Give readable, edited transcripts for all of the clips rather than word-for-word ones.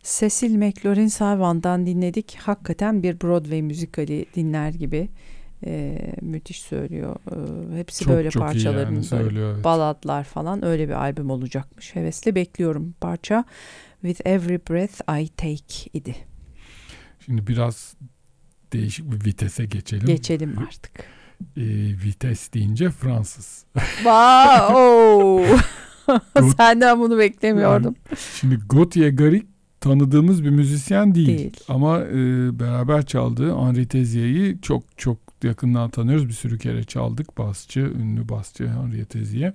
Cecil McLaurin Salvan'dan dinledik. Hakikaten bir Broadway müzikali dinler gibi. Müthiş söylüyor. Hepsi Çok böyle çok iyi parçaların yani söylüyor, evet. baladlar falan, öyle bir albüm olacakmış. Hevesle bekliyorum. Parça With Every Breath I Take idi. Şimdi biraz değişik bir vitese geçelim. Geçelim artık. Vites deyince Fransız. Wow! Senden bunu beklemiyordum. Yani, şimdi Gautier Garrigue tanıdığımız bir müzisyen değil. Ama beraber çaldığı Henri Tézier'i çok çok yakından tanıyoruz. Bir sürü kere çaldık. Basçı, ünlü basçı Henri Tézier.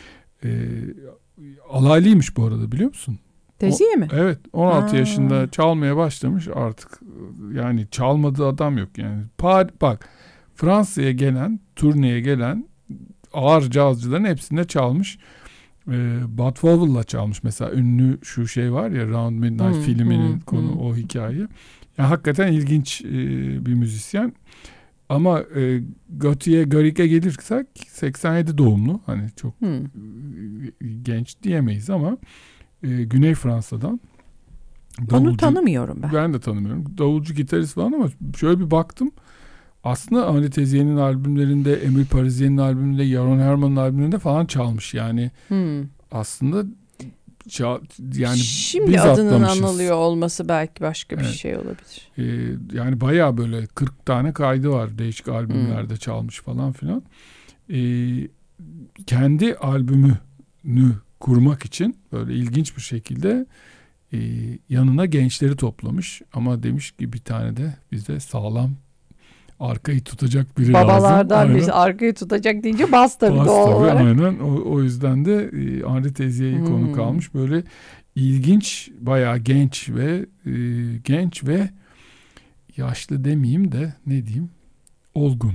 Alaylıymış bu arada, biliyor musun? Tézier mi? Evet, 16 yaşında çalmaya başlamış artık. Yani çalmadığı adam yok yani. Bak, Fransa'ya gelen, turneye gelen ağır cazcıların hepsinde çalmış. Bud Powell'la çalmış mesela, ünlü şu şey var ya, Round Midnight filminin konu o hikaye. Yani hakikaten ilginç bir müzisyen. Ama Gautier Garrigue'e gelirsek 87 doğumlu, hani çok genç diyemeyiz ama Güney Fransa'dan. Onu tanımıyorum ben. Ben de tanımıyorum. Davulcu, gitarist falan ama şöyle bir baktım. Aslında Henri Tézier'in albümlerinde, Emile Parisier'in albümünde, Yaron Herman'ın albümünde falan çalmış. Yani aslında yani şimdi adının anılıyor olması belki başka bir şey olabilir. Yani bayağı böyle 40 tane kaydı var. Değişik albümlerde çalmış falan filan. Kendi albümünü kurmak için böyle ilginç bir şekilde yanına gençleri toplamış. Ama demiş ki bir tane de bize sağlam arkayı tutacak biri lazım. Babalardan biz arkayı tutacak deyince bas tabii doğal olarak. Aynen. O yüzden de Henri Tézier'i konuk almış. Böyle ilginç, bayağı genç ve yaşlı demeyeyim de ne diyeyim, olgun.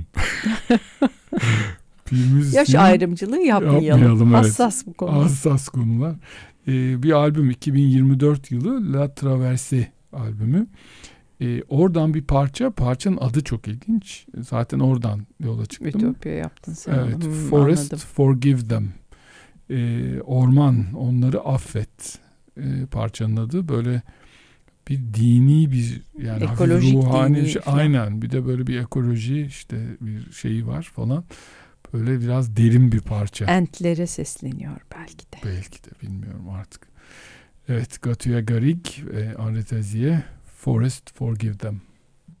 Yaş ayrımcılığı yapmayalım. Hassas bu konu. Hassas konular. Bir albüm 2024 yılı La Traversée albümü. Oradan bir parçanın adı çok ilginç. Zaten oradan yola çıktım. Ütopya yaptın sen. Evet. Forest anladım. Forgive Them. Orman, onları affet. Parçanın adı böyle bir dini, bir yani ekolojik, ruhani dini şey. Aynen. Bir de böyle bir ekoloji işte bir şeyi var falan. Böyle biraz derin bir parça. Entlere sesleniyor belki de. Belki de, bilmiyorum artık. Evet, Gautier Garrigue ve Henri Tézier, Forest Forgive Them.